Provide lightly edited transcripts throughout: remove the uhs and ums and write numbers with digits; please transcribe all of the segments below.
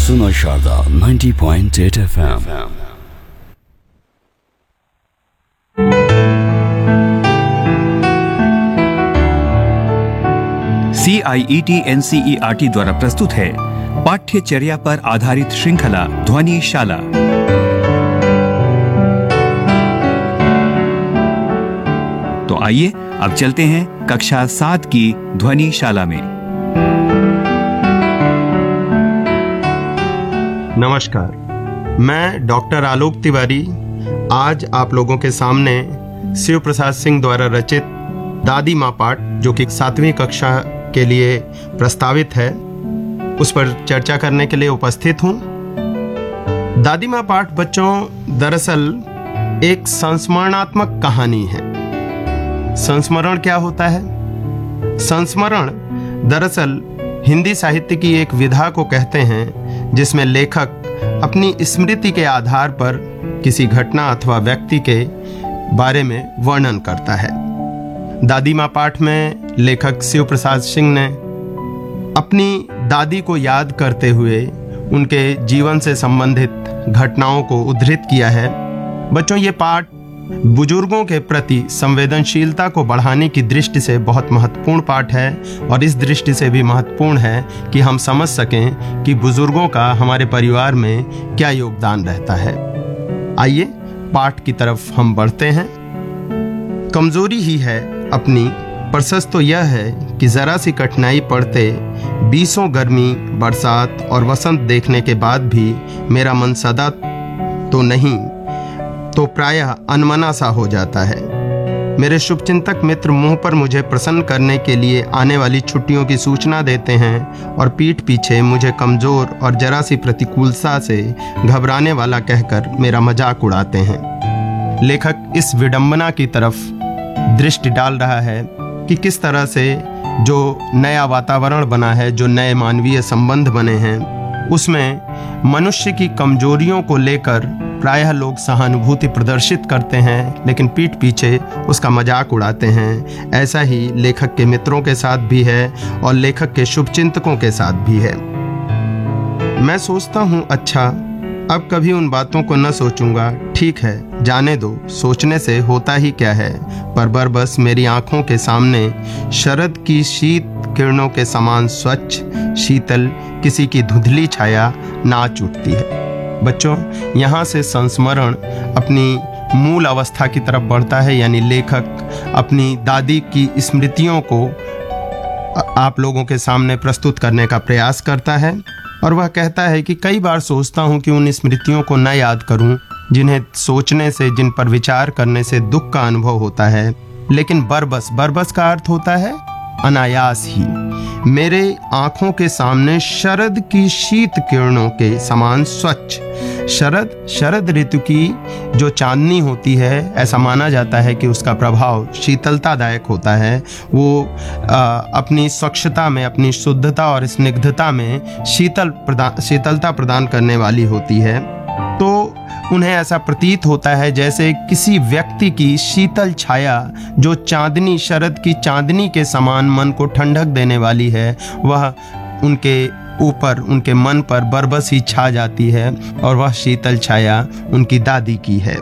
सुनो Sharda 90.8 FM। CIET NCERT द्वारा प्रस्तुत है पाठ्यचर्या पर आधारित श्रृंखला ध्वनि शाला। तो आइए अब चलते हैं कक्षा 7 की ध्वनि शाला में। नमस्कार, मैं डॉक्टर आलोक तिवारी आज आप लोगों के सामने शिव प्रसाद सिंह द्वारा रचित दादी माँ पाठ, जो कि 7वीं कक्षा के लिए प्रस्तावित है, उस पर चर्चा करने के लिए उपस्थित हूँ। दादी माँ पाठ बच्चों दरअसल एक संस्मरणात्मक कहानी है। संस्मरण क्या होता है? संस्मरण दरअसल हिंदी साहित्य की एक विधा को कहते हैं जिसमें लेखक अपनी स्मृति के आधार पर किसी घटना अथवा व्यक्ति के बारे में वर्णन करता है। दादी माँ पाठ में लेखक शिव प्रसाद सिंह ने अपनी दादी को याद करते हुए उनके जीवन से संबंधित घटनाओं को उद्धृत किया है। बच्चों, ये पाठ बुजुर्गों के प्रति संवेदनशीलता को बढ़ाने की दृष्टि से बहुत महत्वपूर्ण पाठ है और इस दृष्टि से भी महत्वपूर्ण है कि हम समझ सकें कि बुजुर्गों का हमारे परिवार में क्या योगदान रहता है। आइए पाठ की तरफ हम बढ़ते हैं। कमजोरी ही है अपनी, पर सच तो यह है कि जरा सी कठिनाई पड़ते बीसों गर्मी, बरसात और वसंत देखने के बाद भी मेरा मन सदा तो नहीं तो प्रायः अनमना सा हो जाता है। मेरे शुभचिंतक मित्र मुंह पर मुझे प्रसन्न करने के लिए आने वाली छुट्टियों की सूचना देते हैं और पीठ पीछे मुझे कमजोर और जरा सी प्रतिकूलता से घबराने वाला कहकर मेरा मजाक उड़ाते हैं। लेखक इस विडंबना की तरफ दृष्टि डाल रहा है कि किस तरह से जो नया वातावरण बना है, जो नए मानवीय संबंध बने हैं, उसमें मनुष्य की कमजोरियों को लेकर प्रायः लोग सहानुभूति प्रदर्शित करते हैं, लेकिन पीठ पीछे उसका मजाक उड़ाते हैं। ऐसा ही लेखक के मित्रों के साथ भी है और लेखक के शुभचिंतकों के साथ भी है। मैं सोचता हूँ, अच्छा अब कभी उन बातों को न सोचूंगा। ठीक है, जाने दो, सोचने से होता ही क्या है। पर बस मेरी आंखों के सामने शरद की शीत किरणों के समान स्वच्छ शीतल किसी की धुंधली छाया नाच उठती है। बच्चों, यहाँ से संस्मरण अपनी मूल अवस्था की तरफ बढ़ता है, यानी लेखक अपनी दादी की स्मृतियों को आप लोगों के सामने प्रस्तुत करने का प्रयास करता है और वह कहता है कि कई बार सोचता हूँ कि उन स्मृतियों को न याद करूँ जिन्हें सोचने से, जिन पर विचार करने से दुख का अनुभव होता है, लेकिन बरबस का अर्थ होता है अनायास ही मेरे आंखों के सामने शरद की शीत किरणों के समान स्वच्छ। शरद ऋतु की जो चांदनी होती है, ऐसा माना जाता है कि उसका प्रभाव शीतलतादायक होता है। वो अपनी स्वच्छता में, अपनी शुद्धता और स्निग्धता में शीतलता प्रदान करने वाली होती है। तो उन्हें ऐसा प्रतीत होता है जैसे किसी व्यक्ति की शीतल छाया जो चांदनी, शरद की चांदनी के समान मन को ठंडक देने वाली है, वह उनके ऊपर, उनके मन पर बरबस ही छा जाती है और वह शीतल छाया उनकी दादी की है।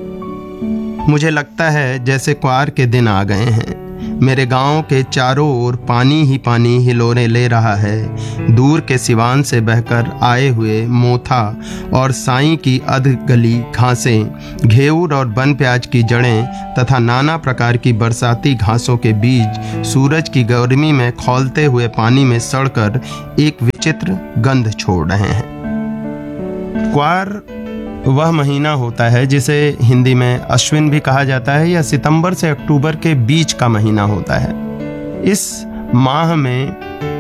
मुझे लगता है जैसे क्वार के दिन आ गए हैं। मेरे गांव के चारों ओर पानी ही पानी हिलोरे ले रहा है। दूर के सिवान से बहकर आए हुए मोथा और साई की अध गली घासें, घेऊर और बन प्याज की जड़ें तथा नाना प्रकार की बरसाती घासों के बीज सूरज की गर्मी में खौलते हुए पानी में सड़कर एक विचित्र गंध छोड़ रहे हैं। क्वार वह महीना होता है जिसे हिंदी में अश्विन भी कहा जाता है, या सितंबर से अक्टूबर के बीच का महीना होता है। इस माह में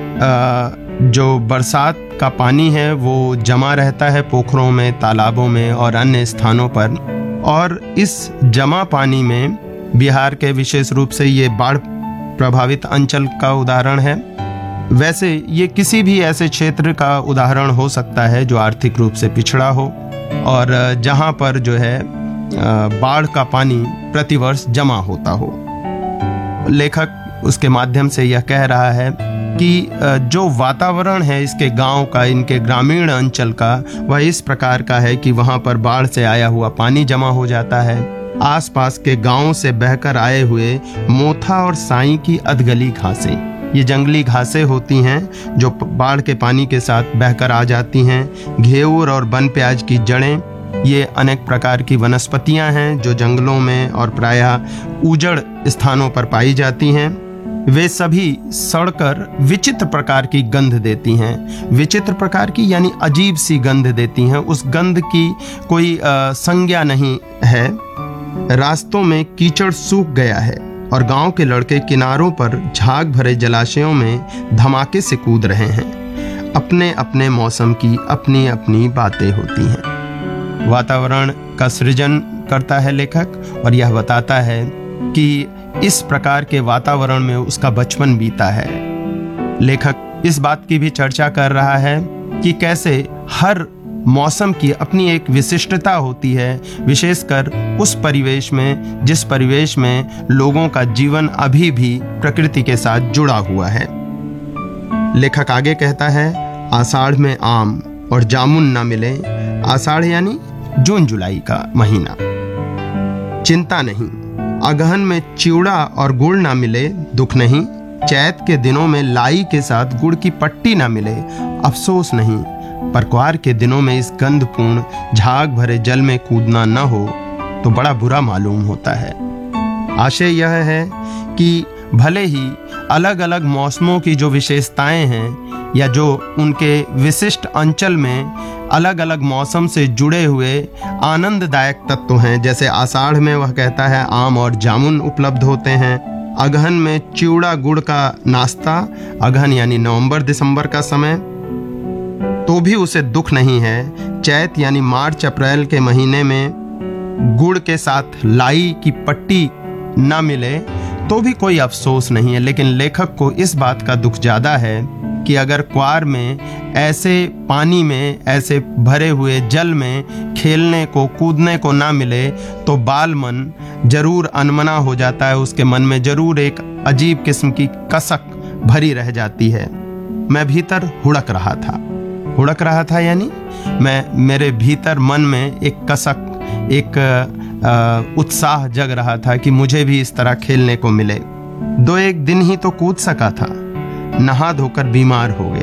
जो बरसात का पानी है वो जमा रहता है पोखरों में, तालाबों में और अन्य स्थानों पर, और इस जमा पानी में बिहार के विशेष रूप से ये बाढ़ प्रभावित अंचल का उदाहरण है। वैसे ये किसी भी ऐसे क्षेत्र का उदाहरण हो सकता है जो आर्थिक रूप से पिछड़ा हो और जहाँ पर जो है बाढ़ का पानी प्रतिवर्ष जमा होता हो। लेखक उसके माध्यम से यह कह रहा है कि जो वातावरण है इसके गांव का, इनके ग्रामीण अंचल का, वह इस प्रकार का है कि वहाँ पर बाढ़ से आया हुआ पानी जमा हो जाता है। आसपास के गांवों से बहकर आए हुए मोथा और साई की अधगली घासें, ये जंगली घासें होती हैं जो बाढ़ के पानी के साथ बहकर आ जाती हैं। घेवर और बन प्याज की जड़ें, ये अनेक प्रकार की वनस्पतियां हैं जो जंगलों में और प्रायः उजड़ स्थानों पर पाई जाती हैं। वे सभी सड़कर विचित्र प्रकार की गंध देती हैं। विचित्र प्रकार की यानी अजीब सी गंध देती हैं। उस गंध की कोई संज्ञा नहीं है। रास्तों में कीचड़ सूख गया है और गांव के लड़के किनारों पर झाग भरे जलाशयों में धमाके से कूद रहे हैं। अपने अपने मौसम की अपनी अपनी बातें होती हैं। वातावरण का सृजन करता है लेखक और यह बताता है कि इस प्रकार के वातावरण में उसका बचपन बीता है। लेखक इस बात की भी चर्चा कर रहा है कि कैसे हर मौसम की अपनी एक विशिष्टता होती है, विशेषकर उस परिवेश में जिस परिवेश में लोगों का जीवन अभी भी प्रकृति के साथ जुड़ा हुआ है। लेखक आगे कहता है, आषाढ़ में आम और जामुन न मिले। आषाढ़ यानी जून जुलाई का महीना। चिंता नहीं, अगहन में चिवड़ा और गुड़ ना मिले, दुख नहीं। चैत के दिनों में लाई के साथ गुड़ की पट्टी ना मिले, अफसोस नहीं। पर क्वार के दिनों में इस गंधपूर्ण झाग भरे जल में कूदना न हो तो बड़ा बुरा मालूम होता है। आशय यह है कि भले ही अलग अलग मौसमों की जो विशेषताएं हैं या जो उनके विशिष्ट अंचल में अलग अलग मौसम से जुड़े हुए आनंददायक तत्व हैं, जैसे आषाढ़ में वह कहता है आम और जामुन उपलब्ध होते हैं। अगहन में चिवड़ा गुड़ का नाश्ता, अगहन यानी नवंबर दिसंबर का समय, तो भी उसे दुख नहीं है। चैत यानी मार्च अप्रैल के महीने में गुड़ के साथ लाई की पट्टी न मिले तो भी कोई अफसोस नहीं है। लेकिन लेखक को इस बात का दुख ज़्यादा है कि अगर क्वार में ऐसे पानी में, ऐसे भरे हुए जल में खेलने को, कूदने को ना मिले तो बाल मन जरूर अनमना हो जाता है। उसके मन में जरूर एक अजीब किस्म की कसक भरी रह जाती है। मैं भीतर हुड़क रहा था यानी मेरे भीतर मन में एक कसक, एक उत्साह जग रहा था कि मुझे भी इस तरह खेलने को मिले। 2-1 दिन ही तो कूद सका था, नहा धोकर बीमार हो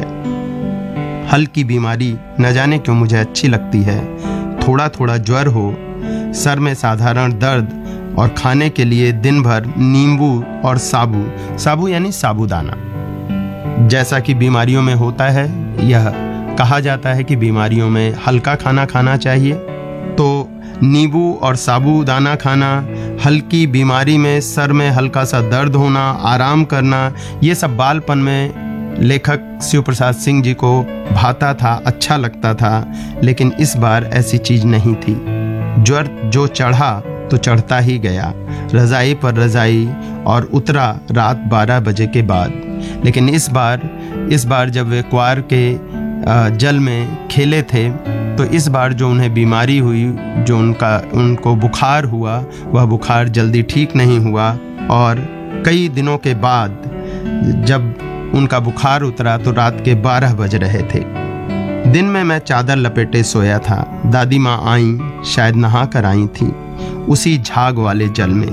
गया। हल्की बीमारी न जाने क्यों मुझे अच्छी लगती है। थोड़ा थोड़ा ज्वर हो, सर में साधारण दर्द और खाने के लिए दिन भर नींबू और साबू यानी साबूदाना। जैसा कि बीमारियों में होता है, यह कहा जाता है कि बीमारियों में हल्का खाना खाना चाहिए, तो नींबू और साबूदाना खाना, हल्की बीमारी में सर में हल्का सा दर्द होना, आराम करना, ये सब बालपन में लेखक शिव प्रसाद सिंह जी को भाता था, अच्छा लगता था। लेकिन इस बार ऐसी चीज नहीं थी। ज्वर जो चढ़ा तो चढ़ता ही गया, रजाई पर रजाई, और उतरा रात 12 बजे के बाद। लेकिन इस बार जब वे क्वार के जल में खेले थे तो इस बार जो उन्हें बीमारी हुई, जो उनको बुखार हुआ, वह बुखार जल्दी ठीक नहीं हुआ। और कई दिनों के बाद जब उनका बुखार उतरा तो रात के 12 बज रहे थे। दिन में मैं चादर लपेटे सोया था। दादी माँ आई, शायद नहा कर आई थी, उसी झाग वाले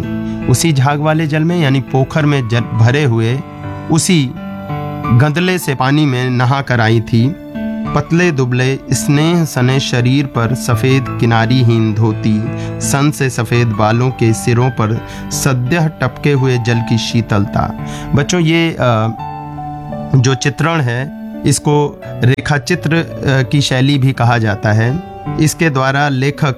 जल में यानी पोखर में जल भरे हुए उसी गंदले से पानी में नहा कर आई थी। पतले दुबले स्नेह सने शरीर पर सफेद किनारीहीन धोती, सन से सफेद बालों के सिरों पर सद्यह टपके हुए जल की शीतलता। बच्चों, ये जो चित्रण है इसको रेखा चित्र की शैली भी कहा जाता है। इसके द्वारा लेखक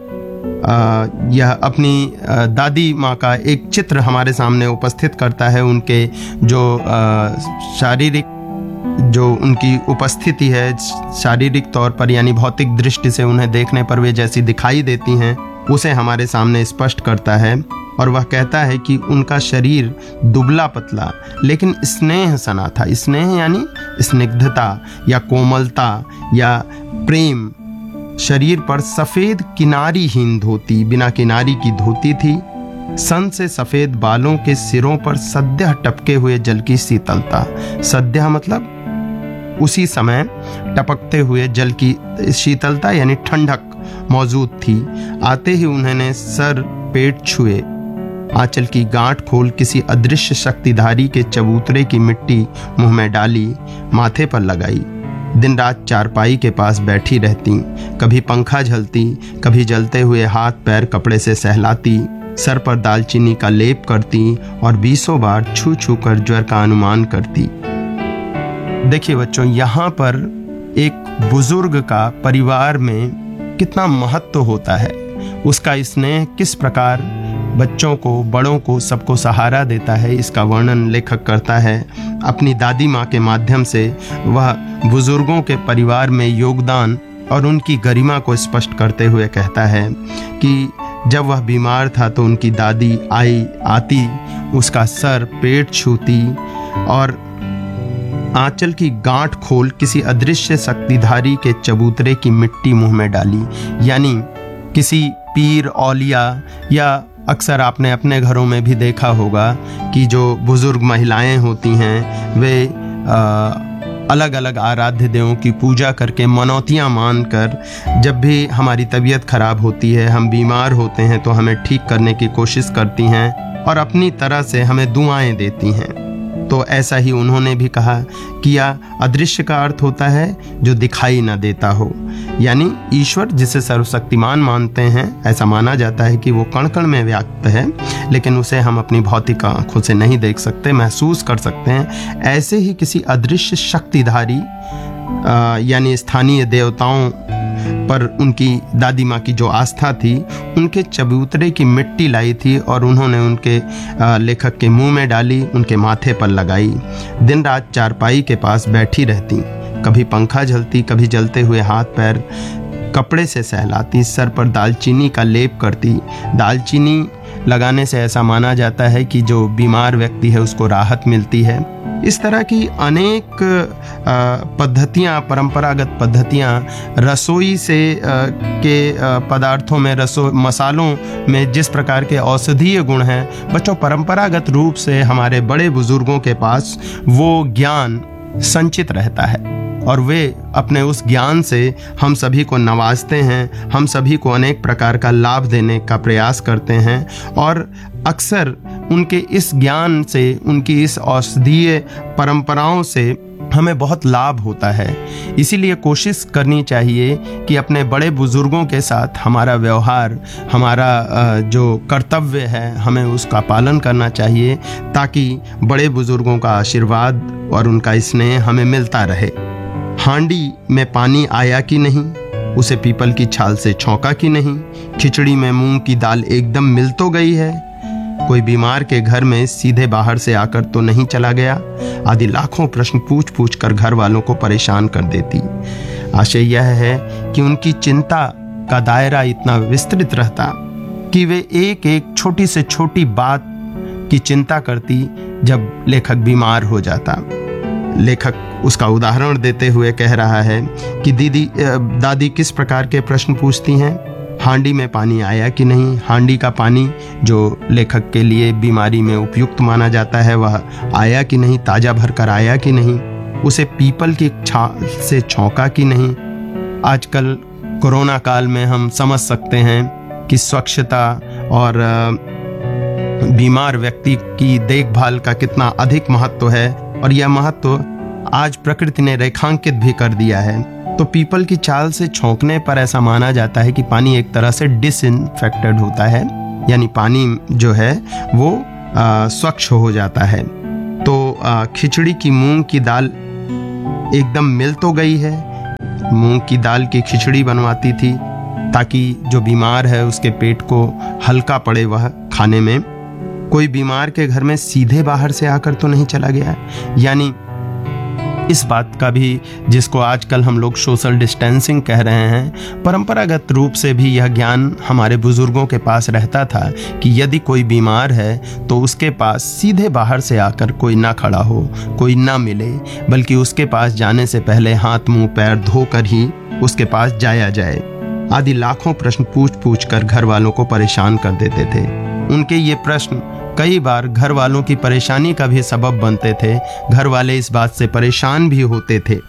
यह अपनी दादी माँ का एक चित्र हमारे सामने उपस्थित करता है। उनके जो शारीरिक जो उनकी उपस्थिति है शारीरिक तौर पर यानी भौतिक दृष्टि से उन्हें देखने पर वे जैसी दिखाई देती हैं, उसे हमारे सामने स्पष्ट करता है। और वह कहता है कि उनका शरीर दुबला पतला लेकिन स्नेह सना था। स्नेह यानी स्निग्धता या कोमलता या प्रेम। शरीर पर सफेद किनारीहीन धोती, बिना किनारी की धोती थी। सन से सफेद बालों के सिरों पर सद्यः टपके हुए जल की शीतलता। सद्यः मतलब उसी समय टपकते हुए जल की शीतलता यानी ठंडक मौजूद थी। आते ही उन्होंने सर पेट छुए, आंचल की गांठ खोल किसी अदृश्य शक्तिधारी के चबूतरे की मिट्टी मुंह में डाली, माथे पर लगाई। दिन रात चारपाई के पास बैठी रहती, कभी पंखा झलती, कभी जलते हुए हाथ पैर कपड़े से सहलाती, सर पर दालचीनी का लेप करती और 20 बार छू छू कर ज्वर का अनुमान करती। देखिए बच्चों, यहाँ पर एक बुजुर्ग का परिवार में कितना महत्व होता है, उसका स्नेह किस प्रकार बच्चों को, बड़ों को, सबको सहारा देता है, इसका वर्णन लेखक करता है। अपनी दादी माँ के माध्यम से वह बुजुर्गों के परिवार में योगदान और उनकी गरिमा को स्पष्ट करते हुए कहता है कि जब वह बीमार था तो उनकी दादी आती, उसका सर पेट छूती और आंचल की गांठ खोल किसी अदृश्य शक्तिधारी के चबूतरे की मिट्टी मुंह में डाली। यानी किसी पीर, औलिया या अक्सर आपने अपने घरों में भी देखा होगा कि जो बुजुर्ग महिलाएं होती हैं वे अलग अलग आराध्य देवों की पूजा करके, मनौतियाँ मानकर, जब भी हमारी तबीयत खराब होती है, हम बीमार होते हैं तो हमें ठीक करने की कोशिश करती हैं और अपनी तरह से हमें दुआएं देती हैं। तो ऐसा ही उन्होंने भी कहा कि यह अदृश्य का अर्थ होता है जो दिखाई न देता हो, यानी ईश्वर जिसे सर्वशक्तिमान मानते हैं, ऐसा माना जाता है कि वो कण कण में व्याप्त है, लेकिन उसे हम अपनी भौतिक आंखों से नहीं देख सकते, महसूस कर सकते हैं। ऐसे ही किसी अदृश्य शक्तिधारी यानी स्थानीय देवताओं पर उनकी दादी माँ की जो आस्था थी, उनके चबूतरे की मिट्टी लाई थी और उन्होंने उनके लेखक के मुंह में डाली, उनके माथे पर लगाई। दिन रात चारपाई के पास बैठी रहती, कभी पंखा झलती, कभी जलते हुए हाथ पैर कपड़े से सहलाती, सर पर दालचीनी का लेप करती। दालचीनी लगाने से ऐसा माना जाता है कि जो बीमार व्यक्ति है उसको राहत मिलती है। इस तरह की अनेक पद्धतियाँ, परंपरागत पद्धतियाँ रसोई से के पदार्थों में, मसालों में जिस प्रकार के औषधीय गुण हैं, बच्चों परंपरागत रूप से हमारे बड़े बुजुर्गों के पास वो ज्ञान संचित रहता है और वे अपने उस ज्ञान से हम सभी को नवाजते हैं, हम सभी को अनेक प्रकार का लाभ देने का प्रयास करते हैं और अक्सर उनके इस ज्ञान से, उनकी इस औषधीय परंपराओं से हमें बहुत लाभ होता है। इसीलिए कोशिश करनी चाहिए कि अपने बड़े बुजुर्गों के साथ हमारा व्यवहार, हमारा जो कर्तव्य है, हमें उसका पालन करना चाहिए ताकि बड़े बुजुर्गों का आशीर्वाद और उनका स्नेह हमें मिलता रहे। हांडी में पानी आया कि नहीं, उसे पीपल की छाल से छौंका कि नहीं, खिचड़ी में मूंग की दाल एकदम मिल तो गई है, कोई बीमार के घर में सीधे बाहर से आकर तो नहीं चला गया, आदि लाखों प्रश्न पूछ पूछ कर घर वालों को परेशान कर देती। आशय यह है कि उनकी चिंता का दायरा इतना विस्तृत रहता कि वे एक एक छोटी से छोटी बात की चिंता करती जब लेखक बीमार हो जाता। लेखक उसका उदाहरण देते हुए कह रहा है कि दादी किस प्रकार के प्रश्न पूछती हैं। हांडी में पानी आया कि नहीं, हांडी का पानी जो लेखक के लिए बीमारी में उपयुक्त माना जाता है वह आया कि नहीं, ताजा भरकर आया कि नहीं, उसे पीपल की छाल से छौंका कि नहीं। आजकल कोरोना काल में हम समझ सकते हैं कि स्वच्छता और बीमार व्यक्ति की देखभाल का कितना अधिक महत्व है और यह महत्व आज प्रकृति ने रेखांकित भी कर दिया है। तो पीपल की छाल से छौंकने पर ऐसा माना जाता है कि पानी एक तरह से डिसइंफेक्टेड होता है, यानी पानी जो है वो स्वच्छ हो जाता है। तो खिचड़ी की मूंग की दाल एकदम मिल तो गई है। मूंग की दाल की खिचड़ी बनवाती थी ताकि जो बीमार है उसके पेट को हल्का पड़े वह खाने में। कोई बीमार के घर में सीधे बाहर से आकर तो नहीं चला गया, यानी इस बात का भी, जिसको आजकल हम लोग सोशल डिस्टेंसिंग कह रहे हैं, परंपरागत रूप से भी यह ज्ञान हमारे बुजुर्गों के पास रहता था कि यदि कोई बीमार है तो उसके पास सीधे बाहर से आकर कोई ना खड़ा हो, कोई ना मिले, बल्कि उसके पास जाने से पहले हाथ मुंह पैर धोकर ही उसके पास जाया जाए। आदि लाखों प्रश्न पूछ पूछ कर घर वालों को परेशान कर देते थे। उनके ये प्रश्न कई बार घर वालों की परेशानी का भी सबब बनते थे। घर वाले इस बात से परेशान भी होते थे।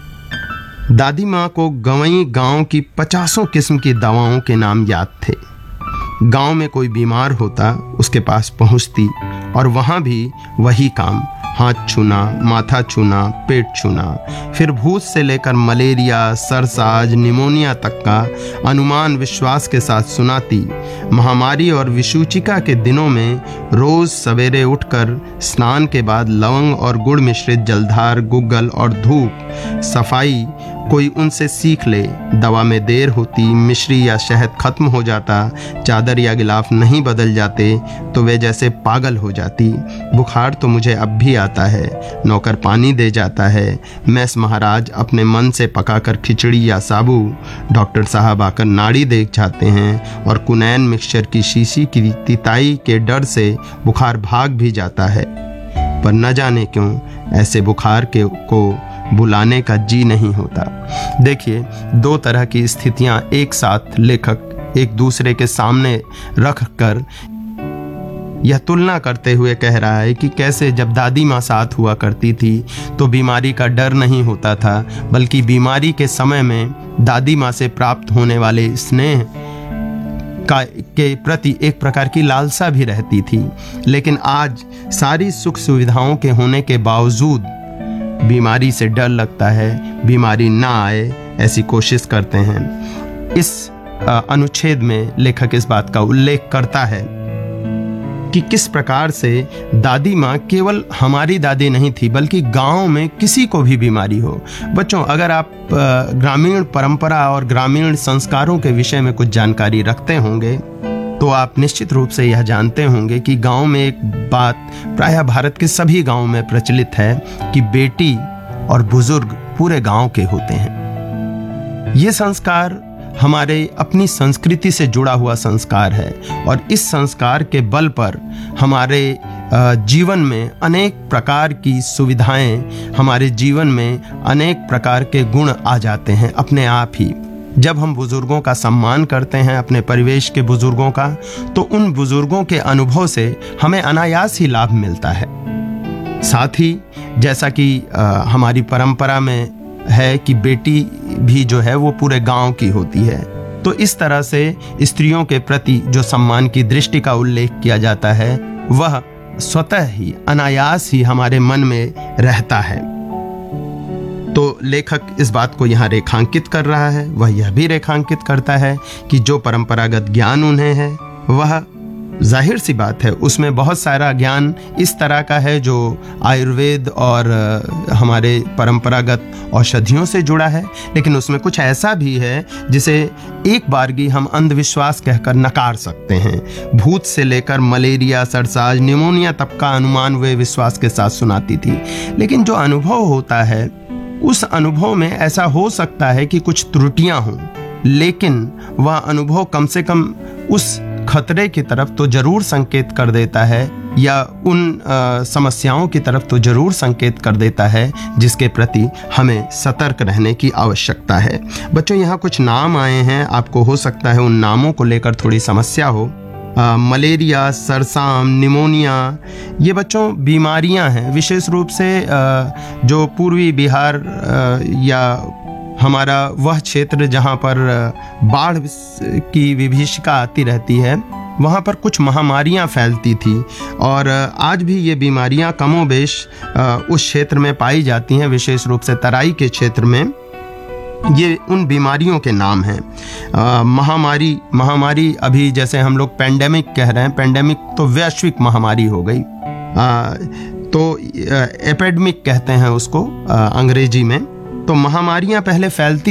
दादी माँ को गंवई गांव की 50 किस्म की दवाओं के नाम याद थे। गांव में कोई बीमार होता उसके पास पहुंचती और वहां भी वही काम, हाथ छूना, माथा छूना, पेट छूना, फिर भूत से लेकर मलेरिया, सरसाज, निमोनिया तक का अनुमान विश्वास के साथ सुनाती। महामारी और विषूचिका के दिनों में रोज सवेरे उठकर स्नान के बाद लवंग और गुड़ मिश्रित जलधार, गुग्गल और धूप सफाई कोई उनसे सीख ले। दवा में देर होती, मिश्री या शहद खत्म हो जाता, चादर या गिलाफ नहीं बदल जाते तो वे जैसे पागल हो जाती। बुखार तो मुझे अब भी आता है, नौकर पानी दे जाता है। मैस महाराज अपने मन से पकाकर खिचड़ी या साबू, डॉक्टर साहब आकर नाड़ी देख जाते हैं और कुनैन मिक्सचर की शीशी की तिताई के डर से बुखार भाग भी जाता है। पर न जाने क्यों ऐसे बुखार को बुलाने का जी नहीं होता। देखिए, दो तरह की स्थितियां एक साथ लेखक एक दूसरे के सामने रख कर यह तुलना करते हुए कह रहा है कि कैसे जब दादी माँ साथ हुआ करती थी तो बीमारी का डर नहीं होता था, बल्कि बीमारी के समय में दादी माँ से प्राप्त होने वाले स्नेह के प्रति एक प्रकार की लालसा भी रहती थी। लेकिन आज सारी सुख सुविधाओं के होने के बावजूद बीमारी से डर लगता है, बीमारी ना आए ऐसी कोशिश करते हैं। इस अनुच्छेद में लेखक इस बात का उल्लेख करता है कि किस प्रकार से दादी माँ केवल हमारी दादी नहीं थी, बल्कि गांव में किसी को भी बीमारी हो। बच्चों, अगर आप ग्रामीण परंपरा और ग्रामीण संस्कारों के विषय में कुछ जानकारी रखते होंगे तो आप निश्चित रूप से यह जानते होंगे कि गांव में एक बात प्रायः भारत के सभी गांवों में प्रचलित है कि बेटी और बुजुर्ग पूरे गांव के होते हैं। ये संस्कार हमारे अपनी संस्कृति से जुड़ा हुआ संस्कार है और इस संस्कार के बल पर हमारे जीवन में अनेक प्रकार की सुविधाएं, हमारे जीवन में अनेक प्रकार के गुण आ जाते हैं अपने आप ही। जब हम बुजुर्गों का सम्मान करते हैं, अपने परिवेश के बुजुर्गों का, तो उन बुजुर्गों के अनुभव से हमें अनायास ही लाभ मिलता है। साथ ही जैसा कि हमारी परंपरा में है कि बेटी भी जो है वो पूरे गांव की होती है, तो इस तरह से स्त्रियों के प्रति जो सम्मान की दृष्टि का उल्लेख किया जाता है वह स्वतः ही अनायास ही हमारे मन में रहता है। तो लेखक इस बात को यहाँ रेखांकित कर रहा है। वह यह भी रेखांकित करता है कि जो परंपरागत ज्ञान उन्हें है वह जाहिर सी बात है उसमें बहुत सारा ज्ञान इस तरह का है जो आयुर्वेद और हमारे परंपरागत औषधियों से जुड़ा है, लेकिन उसमें कुछ ऐसा भी है जिसे एक बारगी हम अंधविश्वास कहकर नकार सकते हैं। भूत से लेकर मलेरिया, सरसाज, निमोनिया तक का अनुमान वे विश्वास के साथ सुनाती थी। लेकिन जो अनुभव होता है उस अनुभव में ऐसा हो सकता है कि कुछ त्रुटियां हों, लेकिन वह अनुभव कम से कम उस खतरे की तरफ तो जरूर संकेत कर देता है या उन समस्याओं की तरफ तो जरूर संकेत कर देता है जिसके प्रति हमें सतर्क रहने की आवश्यकता है। बच्चों, यहाँ कुछ नाम आए हैं, आपको हो सकता है उन नामों को लेकर थोड़ी समस्या हो। मलेरिया, सरसाम, निमोनिया, ये बच्चों बीमारियां हैं विशेष रूप से जो पूर्वी बिहार या हमारा वह क्षेत्र जहाँ पर बाढ़ की विभीषिका आती रहती है, वहाँ पर कुछ महामारियाँ फैलती थी और आज भी ये बीमारियाँ कमोबेश उस क्षेत्र में पाई जाती हैं। विशेष रूप से तराई के क्षेत्र में ये उन बीमारियों के नाम हैं। महामारी अभी जैसे हम लोग पेंडेमिक कह रहे हैं, पेंडेमिक तो वैश्विक महामारी हो गई, तो एपिडेमिक कहते हैं उसको अंग्रेजी में। तो महामारियां पहले फैलती